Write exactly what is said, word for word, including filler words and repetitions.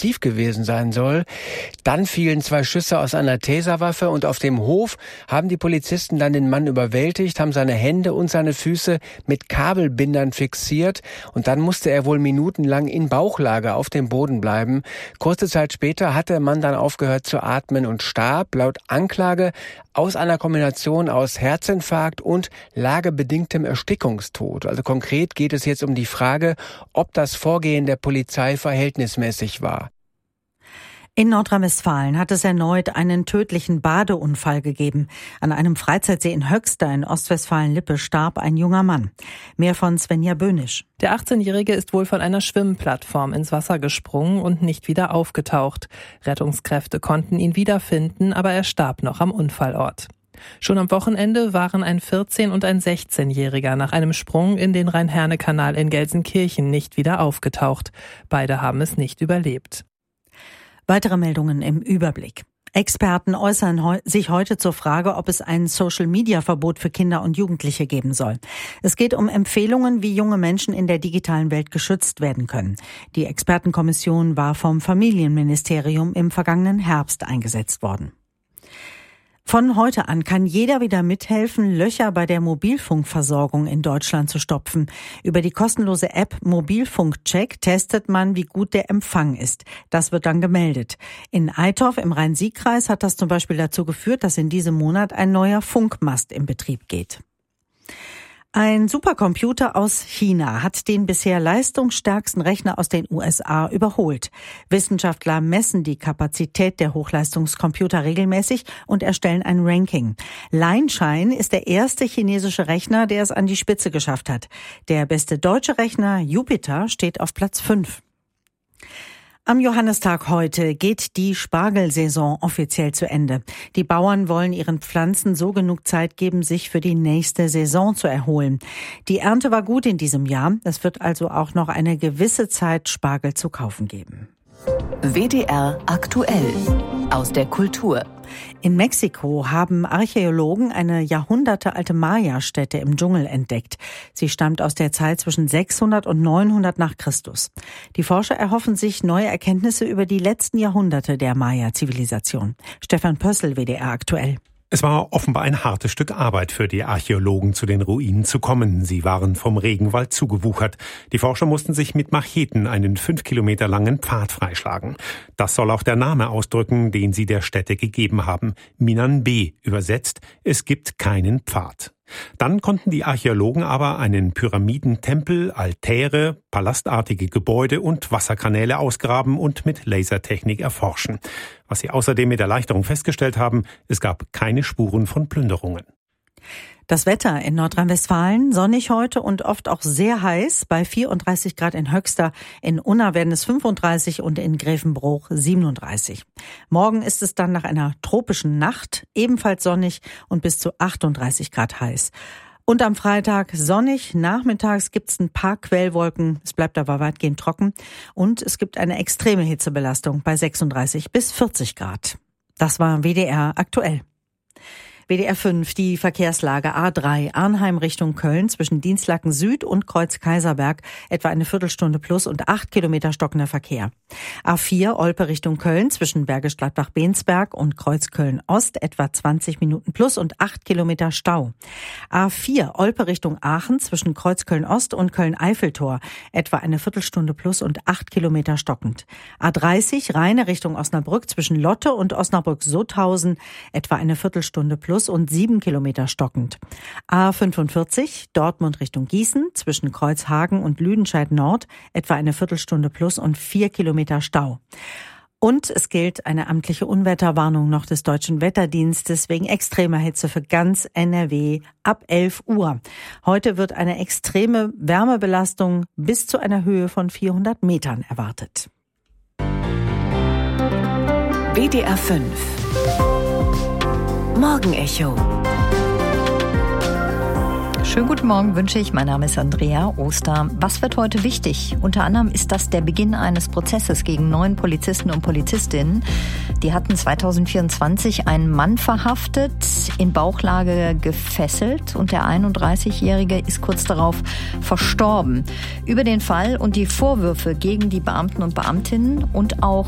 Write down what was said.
explosiv gewesen sein soll. Dann fielen zwei Schüsse aus einer Taserwaffe und auf dem Hof haben die Polizisten dann den Mann überwältigt, haben seine Hände und seine Füße mit Kabelbindern fixiert und dann musste er wohl minutenlang in Bauchlage auf dem Boden bleiben. Kurze Zeit später hat der Mann dann aufgehört zu atmen und starb, laut Anklage, aus einer Kombination aus Herzinfarkt und lagebedingtem Erstickungstod. Also konkret geht es jetzt um die Frage, ob das Vorgehen der Polizei verhältnismäßig war. In Nordrhein-Westfalen hat es erneut einen tödlichen Badeunfall gegeben. An einem Freizeitsee in Höxter in Ostwestfalen-Lippe starb ein junger Mann. Mehr von Svenja Böhnisch. Der achtzehnjährige ist wohl von einer Schwimmplattform ins Wasser gesprungen und nicht wieder aufgetaucht. Rettungskräfte konnten ihn wiederfinden, aber er starb noch am Unfallort. Schon am Wochenende waren ein vierzehn- und ein sechzehnjähriger nach einem Sprung in den Rhein-Herne-Kanal in Gelsenkirchen nicht wieder aufgetaucht. Beide haben es nicht überlebt. Weitere Meldungen im Überblick. Experten äußern heu- sich heute zur Frage, ob es ein Social-Media-Verbot für Kinder und Jugendliche geben soll. Es geht um Empfehlungen, wie junge Menschen in der digitalen Welt geschützt werden können. Die Expertenkommission war vom Familienministerium im vergangenen Herbst eingesetzt worden. Von heute an kann jeder wieder mithelfen, Löcher bei der Mobilfunkversorgung in Deutschland zu stopfen. Über die kostenlose App Mobilfunkcheck testet man, wie gut der Empfang ist. Das wird dann gemeldet. In Eitorf im Rhein-Sieg-Kreis hat das zum Beispiel dazu geführt, dass in diesem Monat ein neuer Funkmast in Betrieb geht. Ein Supercomputer aus China hat den bisher leistungsstärksten Rechner aus den U S A überholt. Wissenschaftler messen die Kapazität der Hochleistungscomputer regelmäßig und erstellen ein Ranking. Linesshine ist der erste chinesische Rechner, der es an die Spitze geschafft hat. Der beste deutsche Rechner, Jupiter, steht auf Platz fünf. Am Johannistag heute geht die Spargelsaison offiziell zu Ende. Die Bauern wollen ihren Pflanzen so genug Zeit geben, sich für die nächste Saison zu erholen. Die Ernte war gut in diesem Jahr. Es wird also auch noch eine gewisse Zeit Spargel zu kaufen geben. W D R aktuell aus der Kultur. In Mexiko haben Archäologen eine jahrhundertealte Maya-Stätte im Dschungel entdeckt. Sie stammt aus der Zeit zwischen sechshundert und neunhundert nach Christus. Die Forscher erhoffen sich neue Erkenntnisse über die letzten Jahrhunderte der Maya-Zivilisation. Stefan Pössl, W D R aktuell. Es war offenbar ein hartes Stück Arbeit für die Archäologen, zu den Ruinen zu kommen. Sie waren vom Regenwald zugewuchert. Die Forscher mussten sich mit Macheten einen fünf Kilometer langen Pfad freischlagen. Das soll auch der Name ausdrücken, den sie der Stätte gegeben haben. Minanbe übersetzt, es gibt keinen Pfad. Dann konnten die Archäologen aber einen Pyramidentempel, Altäre, palastartige Gebäude und Wasserkanäle ausgraben und mit Lasertechnik erforschen. Was sie außerdem mit Erleichterung festgestellt haben, es gab keine Spuren von Plünderungen. Das Wetter in Nordrhein-Westfalen, sonnig heute und oft auch sehr heiß, bei vierunddreißig Grad in Höxter, in Unna werden es fünfunddreißig und in Grevenbroich siebenunddreißig. Morgen ist es dann nach einer tropischen Nacht ebenfalls sonnig und bis zu achtunddreißig Grad heiß. Und am Freitag sonnig, nachmittags gibt's ein paar Quellwolken, es bleibt aber weitgehend trocken und es gibt eine extreme Hitzebelastung bei sechsunddreißig bis vierzig Grad. Das war W D R aktuell. W D R fünf, die Verkehrslage A drei, Arnheim Richtung Köln zwischen Dienstlaken Süd und Kreuz Kaiserberg, etwa eine Viertelstunde plus und acht Kilometer stockender Verkehr. A vier, Olpe Richtung Köln zwischen Bergisch Gladbach-Bensberg und Kreuz Köln Ost, etwa zwanzig Minuten plus und acht Kilometer Stau. A vier, Olpe Richtung Aachen zwischen Kreuz Köln Ost und Köln-Eiffeltor, etwa eine Viertelstunde plus und acht Kilometer stockend. A dreißig, Rheine Richtung Osnabrück zwischen Lotte und Osnabrück-Sotthausen, etwa eine Viertelstunde plus und sieben Kilometer stockend. A fünfundvierzig, Dortmund Richtung Gießen, zwischen Kreuzhagen und Lüdenscheid Nord, etwa eine Viertelstunde plus und vier Kilometer Stau. Und es gilt eine amtliche Unwetterwarnung noch des Deutschen Wetterdienstes wegen extremer Hitze für ganz N R W ab elf Uhr. Heute wird eine extreme Wärmebelastung bis zu einer Höhe von vierhundert Metern erwartet. W D R fünf Morgenecho. Schönen guten Morgen wünsche ich. Mein Name ist Andrea Oster. Was wird heute wichtig? Unter anderem ist das der Beginn eines Prozesses gegen neun Polizisten und Polizistinnen. Die hatten zweitausendvierundzwanzig einen Mann verhaftet, in Bauchlage gefesselt und der einunddreißigjährige ist kurz darauf verstorben. Über den Fall und die Vorwürfe gegen die Beamten und Beamtinnen und auch